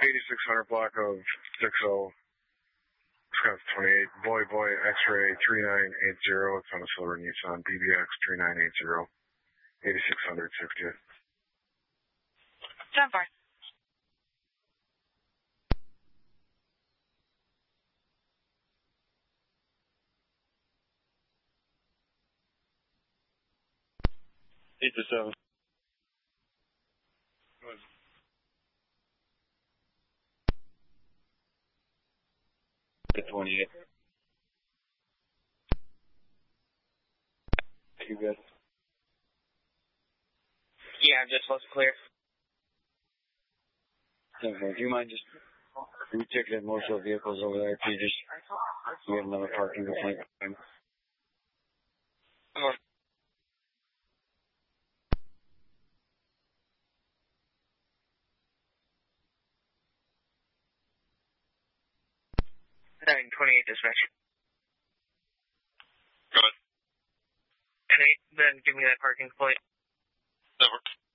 8600 block of 60, Scott 28, Boy X-ray 3980, it's on a silver Nissan, BBX 3980, 8600 60. 10-4. Eight to 7. 28. You good? Yeah, I'm just supposed to clear. Okay, do you mind just reticketing most of the vehicles over there? Can you just get another parking complaint? Come on. 928 dispatch. Go ahead. 10-8, then give me that parking plate. That works.